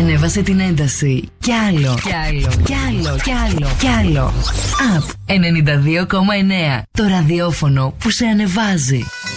Ανέβασε την ένταση. Κι άλλο. Κι άλλο. Κι άλλο. Κι άλλο. Κι άλλο. Up 92,9. Το ραδιόφωνο που σε ανεβάζει.